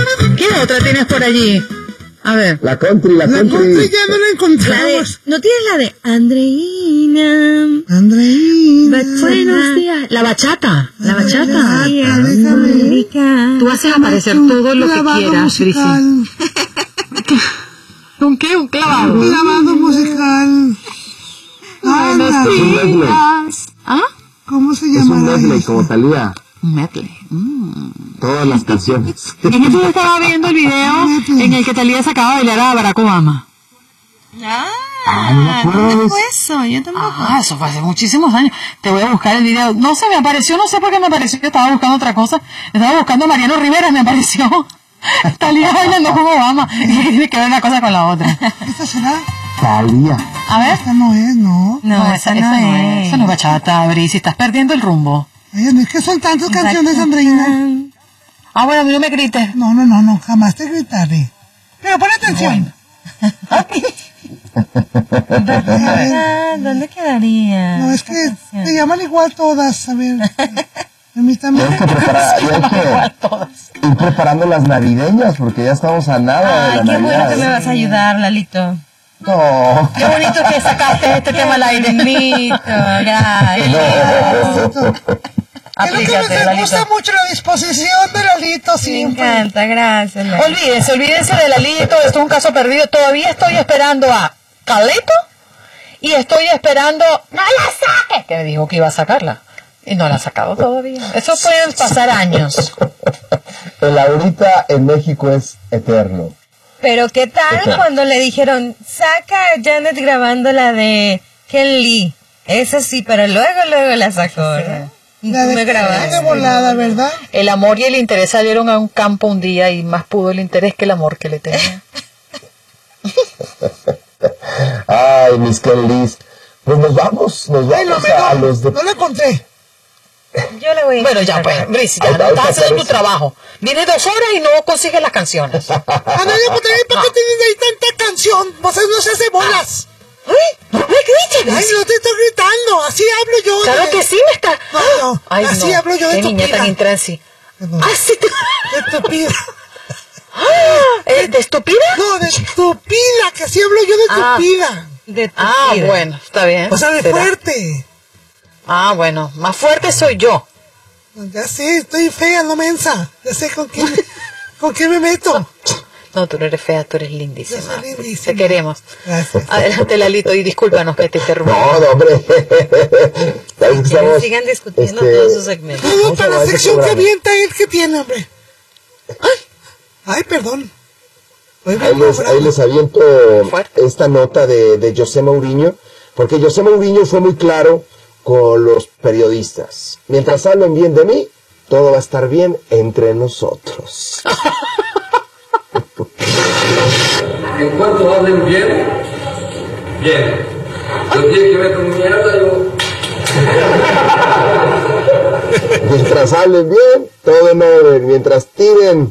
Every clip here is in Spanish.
¿Qué otra tienes por allí? A ver. La country. La country ya no la encontramos. ¿No tienes la de Andreina? Buenos días. La bachata. Tú haces aparecer todo lo que quieras, Grisi. ¿Un qué? ¿Un clavado? Un clavado musical. ¿Ah? ¿Cómo se llama? Es un medley, como Thalía. Un medley. Todas las canciones. En eso yo estaba viendo el video en el que Thalía sacaba a bailar a Barack Obama. No me acuerdo de Eso, yo tampoco. Eso fue hace muchísimos años. Te voy a buscar el video. No sé, me apareció, no sé por qué me apareció. Yo estaba buscando otra cosa. Estaba buscando a Mariano Rivera, me apareció. Thalía bailando con Obama. Y tiene que ver una cosa con la otra. ¿Esta será? Thalía. A ver. Esta no es, ¿no? No, esa no es. Esa no es bachata, Brisi. Estás perdiendo el rumbo. Ay, no es que son tantas canciones, Andreina. Ah, bueno, a mí no me grites. No, jamás te gritaré. Pero pon atención. ¿Dónde quedaría? No, es que te llaman igual todas, a ver. A mí también. Hay que ir preparando las navideñas, porque ya estamos a nada de la Ay, qué Navidad. bueno que me vas a ayudar, Lalito. No. Qué bonito que sacaste este tema al aire. Bonito, gracias. Es lo que me gusta mucho la disposición de Lalito Me siempre. encanta, gracias. Lalito. Olvídense de Lalito, esto es un caso perdido. Todavía estoy esperando a Calito y estoy esperando, ¡no la saques! Que me dijo que iba a sacarla. Y no la ha sacado todavía. Eso pueden pasar años. El ahorita en México es eterno. Pero ¿qué tal cuando le dijeron, saca a Janet grabando la de Ken Lee? Esa sí, pero luego la sacó, ¿no? La de, me grabaste. de volada, ¿verdad? El amor y el interés salieron a un campo un día y más pudo el interés que el amor que le tenía. Ay, mis Kellys. Pues nos vamos a los de... No la encontré. Yo la voy a Bueno, ya pues, Brice, ya no estás haciendo tu trabajo. Vienes 2 horas y no consigues las canciones. Andrea, ¿para qué tienes ahí tanta canción? Pues no se hace bolas. ¡Ay! ¡No me grites! Ay, no te estoy gritando. Así hablo yo. Claro que sí me está... No. Ay, Así no. hablo yo de Qué niña tan intransi. ¡Ah, sí! De estúpida. ¿De estúpida? No, de estúpida, que así hablo yo de estúpida. De tu Ah, vida. bueno, está bien. O sea, de Será. fuerte. Ah, bueno, más fuerte soy yo. Ya sé, estoy fea, no mensa. Ya sé con qué me meto. No, tú no eres fea, tú eres lindísima. Yo soy lindísima. Te queremos. Gracias. Adelante, Lalito, y discúlpanos que te interrumpí. No, hombre. ¿Sabes que estamos, Sigan discutiendo todos sus segmentos. Todo para la ese sección que programa? avienta él que tiene, hombre. Ay, perdón. Ahí les aviento Fuerte. esta nota de José Mourinho, porque José Mourinho fue muy claro con los periodistas. Mientras hablen bien de mí, todo va a estar bien entre nosotros. En cuanto hablen bien, bien. El día que meto mierda, yo... Mientras hablen bien, todo en orden. Mientras tiren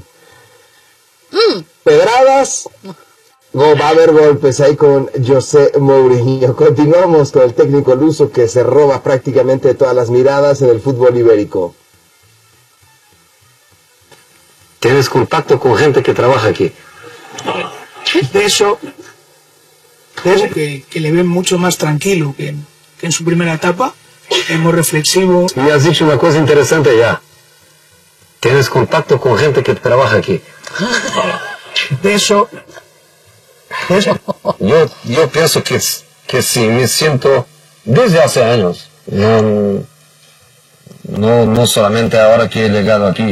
pedradas, no va a haber golpes ahí con José Mourinho. Continuamos con el técnico luso que se roba prácticamente todas las miradas en el fútbol ibérico. ¿Tienes contacto con gente que trabaja aquí? De eso que le ven mucho más tranquilo que en su primera etapa, es muy reflexivo. Me has dicho una cosa interesante ya. ¿Tienes contacto con gente que trabaja aquí? De eso Yo pienso que sí, me siento desde hace años. No solamente ahora que he llegado aquí.